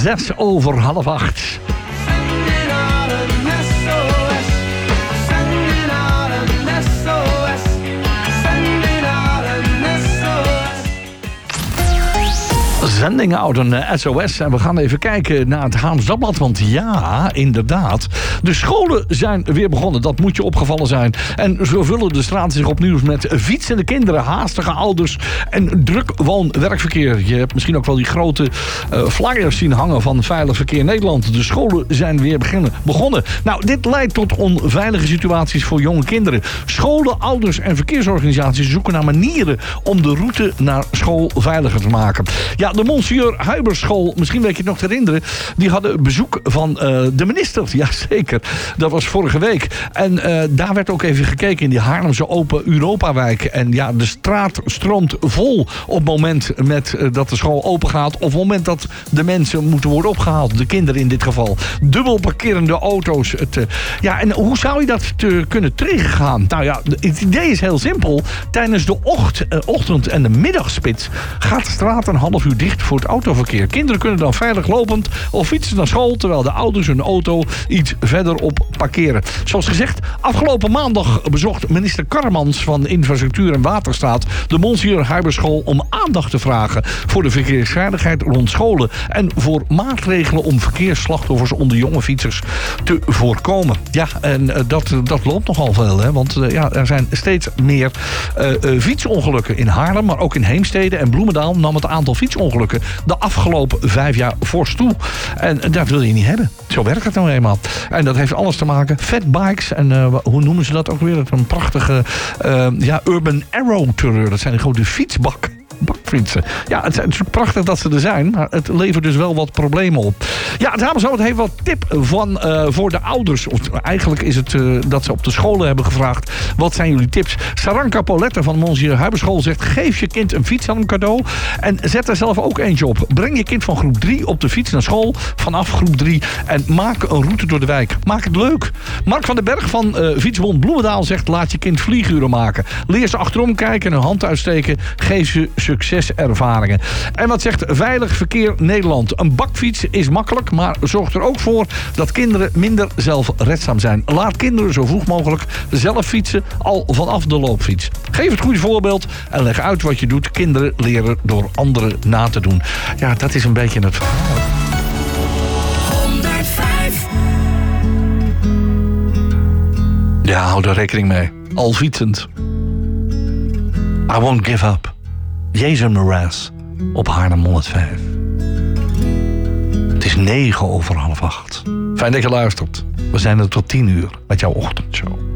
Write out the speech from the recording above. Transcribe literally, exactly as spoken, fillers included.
Zes over half acht. Zendingen uit een S O S. En we gaan even kijken naar het Haarlems Dagblad. Want ja, inderdaad. De scholen zijn weer begonnen. Dat moet je opgevallen zijn. En zo vullen de straten zich opnieuw met fietsende kinderen, haastige ouders en druk woon-werkverkeer. Je hebt misschien ook wel die grote uh, flyers zien hangen van Veilig Verkeer Nederland. De scholen zijn weer beginnen, begonnen. Nou, dit leidt tot onveilige situaties voor jonge kinderen. Scholen, ouders en verkeersorganisaties zoeken naar manieren om de route naar school veiliger te maken. Ja, de Monsieur Huiberschool, misschien weet je het nog te herinneren, die hadden bezoek van uh, de minister. Jazeker, dat was vorige week. En uh, daar werd ook even gekeken in die Haarlemse Open Europawijk. En ja, de straat stroomt vol op het moment met, uh, dat de school open gaat. Of op het moment dat de mensen moeten worden opgehaald. De kinderen in dit geval. Dubbel parkerende auto's. Het, uh, ja, en hoe zou je dat te kunnen tegengaan? Nou ja, het idee is heel simpel. Tijdens de ocht, uh, ochtend- en de middagspits gaat de straat een half uur dicht voor het autoverkeer. Kinderen kunnen dan veilig lopend of fietsen naar school, terwijl de ouders hun auto iets verderop parkeren. Zoals gezegd, afgelopen maandag bezocht minister Karremans van Infrastructuur en Waterstaat de Monsieur Huiberschool om aandacht te vragen voor de verkeersveiligheid rond scholen en voor maatregelen om verkeersslachtoffers onder jonge fietsers te voorkomen. Ja, en uh, dat, dat loopt nogal veel, hè? Want uh, ja, er zijn steeds meer uh, uh, fietsongelukken in Haarlem, maar ook in Heemstede en Bloemendaal nam het aantal fietsongelukken de afgelopen vijf jaar fors toe. En dat wil je niet hebben. Zo werkt het nou eenmaal. En dat heeft alles te maken. Fatbikes en uh, hoe noemen ze dat ook weer? Een prachtige uh, ja, Urban Arrow Terreur. Dat zijn gewoon de fietsbak. bakfietsen. Ja, het is natuurlijk prachtig dat ze er zijn, maar het levert dus wel wat problemen op. Ja, het Hamershout heeft wat tip van, uh, voor de ouders. Of, eigenlijk is het uh, dat ze op de scholen hebben gevraagd. Wat zijn jullie tips? Saranka Paulette van Monsieur Huiberschool zegt: geef je kind een fiets aan een cadeau en zet er zelf ook eentje op. Breng je kind van groep drie op de fiets naar school vanaf groep drie en maak een route door de wijk. Maak het leuk. Mark van den Berg van uh, Fietsbond Bloemendaal zegt: laat je kind vlieguren maken. Leer ze achterom kijken en een hand uitsteken. Geef ze succeservaringen. En wat zegt Veilig Verkeer Nederland? Een bakfiets is makkelijk, maar zorgt er ook voor dat kinderen minder zelfredzaam zijn. Laat kinderen zo vroeg mogelijk zelf fietsen, al vanaf de loopfiets. Geef het goede voorbeeld en leg uit wat je doet. Kinderen leren door anderen na te doen. Ja, dat is een beetje het verhaal. honderdvijf Ja, hou er rekening mee. Al fietsend. I won't give up. Jason Mraz op Haarlem honderdvijf. Het is negen over half acht. Fijn dat je luistert. We zijn er tot tien uur met jouw ochtendshow.